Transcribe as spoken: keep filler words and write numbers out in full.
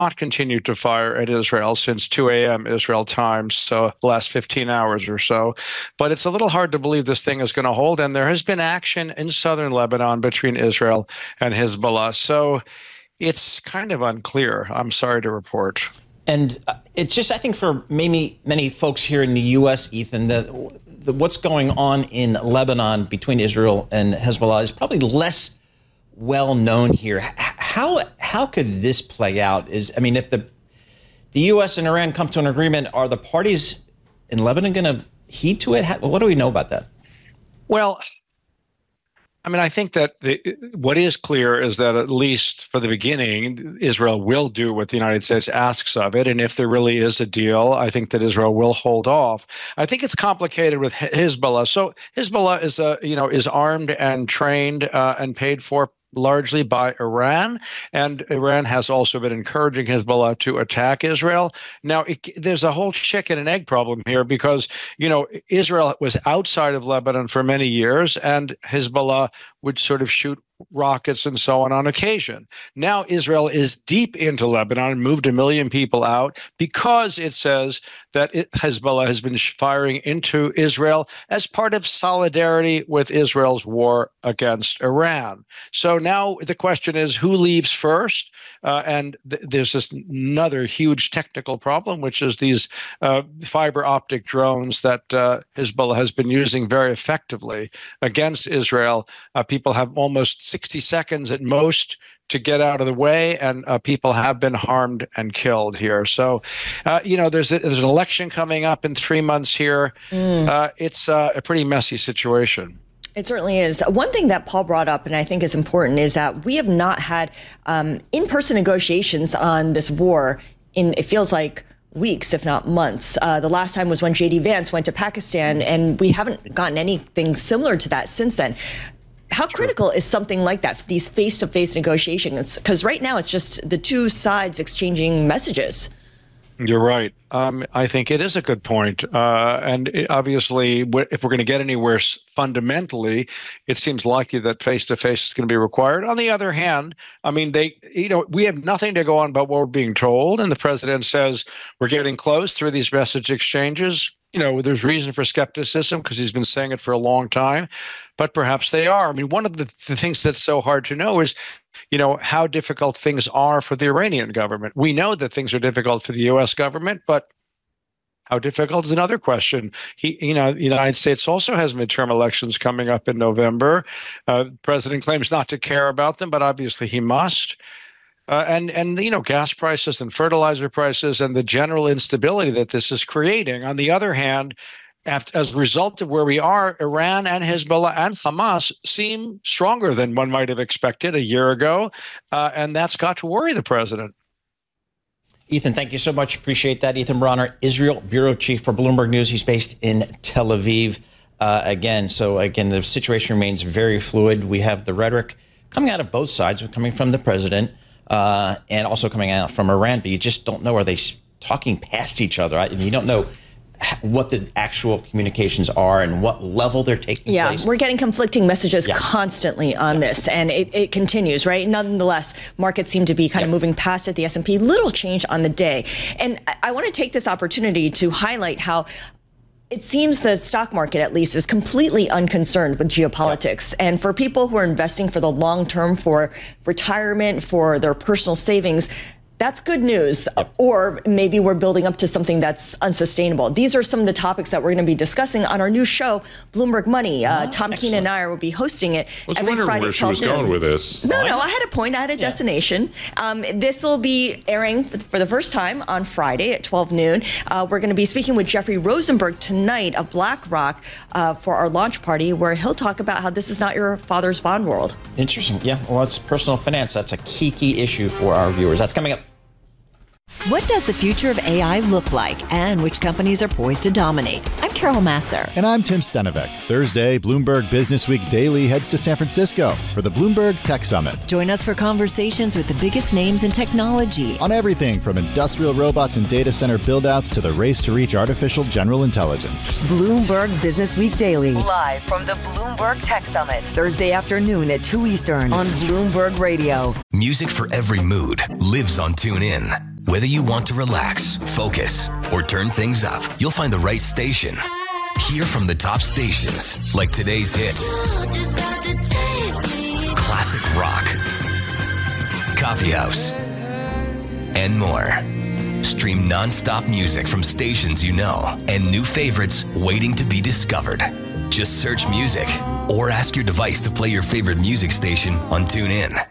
not continued to fire at Israel since two a.m. Israel time, so the last fifteen hours or so. But it's a little hard to believe this thing is going to hold. And there has been action in southern Lebanon between Israel and Hezbollah. So it's kind of unclear, I'm sorry to report. And it's just, I think, for maybe many folks here in the U S, Ethan, that the, what's going on in Lebanon between Israel and Hezbollah is probably less well known here. How how could this play out? Is I mean, if the the U S and Iran come to an agreement, are the parties in Lebanon going to heed to it? How, what do we know about that? Well, I mean, I think that the, what is clear is that at least for the beginning, Israel will do what the United States asks of it. And if there really is a deal, I think that Israel will hold off. I think it's complicated with Hezbollah. So Hezbollah is, a, you know, is armed and trained uh, and paid for largely by Iran, and Iran has also been encouraging Hezbollah to attack Israel. Now, it, there's a whole chicken and egg problem here because, you know, Israel was outside of Lebanon for many years, and Hezbollah would sort of shoot rockets and so on on occasion. Now Israel is deep into Lebanon and moved a million people out because it says that it, Hezbollah has been firing into Israel as part of solidarity with Israel's war against Iran. So now the question is, who leaves first? Uh, and th- there's this another huge technical problem, which is these uh, fiber optic drones that uh, Hezbollah has been using very effectively against Israel. Uh, people have almost sixty seconds at most to get out of the way, and uh, people have been harmed and killed here. So, uh, you know, there's a, there's an election coming up in three months here. Mm. Uh, it's uh, a pretty messy situation. It certainly is. One thing that Paul brought up, and I think is important, is that we have not had um, in-person negotiations on this war in, it feels like, weeks, if not months. Uh, the last time was when J D Vance went to Pakistan, and we haven't gotten anything similar to that since then. How critical is something like that, these face-to-face negotiations? Because right now it's just the two sides exchanging messages. You're right. Um, I think it is a good point. Uh, and it, obviously, if we're going to get anywhere fundamentally, it seems likely that face-to-face is going to be required. On the other hand, I mean, they, you know, we have nothing to go on about what we're being told. And the president says we're getting close through these message exchanges. You know, there's reason for skepticism because he's been saying it for a long time, but perhaps they are. I mean, one of the, the things that's so hard to know is, you know, how difficult things are for the Iranian government. We know that things are difficult for the U S government, but how difficult is another question. He, you know, the United States also has midterm elections coming up in November. Uh, the president claims not to care about them, but obviously he must. Uh, and, and, you know, gas prices and fertilizer prices and the general instability that this is creating. On the other hand, after, as a result of where we are, Iran and Hezbollah and Hamas seem stronger than one might have expected a year ago. Uh, and that's got to worry the president. Ethan, thank you so much. Appreciate that. Ethan Bronner, Israel bureau chief for Bloomberg News. He's based in Tel Aviv. Uh, again, so again, the situation remains very fluid. We have the rhetoric coming out of both sides, coming from the president. Uh, and also coming out from Iran, but you just don't know, are they talking past each other? Right? And you don't know what the actual communications are and what level they're taking yeah, place. We're getting conflicting messages yeah. constantly on yeah. this, and it, it continues, right? Nonetheless, markets seem to be kind yeah. of moving past it. The S and P, little change on the day. And I, I want to take this opportunity to highlight how it seems the stock market, at least, is completely unconcerned with geopolitics. Yeah. And for people who are investing for the long term, for retirement, for their personal savings, that's good news. Yep. Or maybe we're building up to something that's unsustainable. These are some of the topics that we're going to be discussing on our new show, Bloomberg Money. Uh, oh, Tom Keene and I will be hosting it I was every wondering Friday where she was going with this. No, no, I had a point. I had a yeah. destination. Um, this will be airing for, for the first time on Friday at twelve noon. Uh, we're going to be speaking with Jeffrey Rosenberg tonight of BlackRock uh, for our launch party, where he'll talk about how this is not your father's bond world. Interesting. Yeah, well, it's personal finance. That's a key, key issue for our viewers. That's coming up. What does the future of A I look like, and which companies are poised to dominate? I'm Carol Masser. And I'm Tim Stenevec. Thursday, Bloomberg Business Week Daily heads to San Francisco for the Bloomberg Tech Summit. Join us for conversations with the biggest names in technology. On everything from industrial robots and data center build-outs to the race to reach artificial general intelligence. Bloomberg Business Week Daily. Live from the Bloomberg Tech Summit. Thursday afternoon at two Eastern on Bloomberg Radio. Music for every mood lives on TuneIn. Whether you want to relax, focus, or turn things up, you'll find the right station. Hear from the top stations, like today's hits, classic rock, coffee house, and more. Stream non-stop music from stations you know and new favorites waiting to be discovered. Just search music or ask your device to play your favorite music station on TuneIn.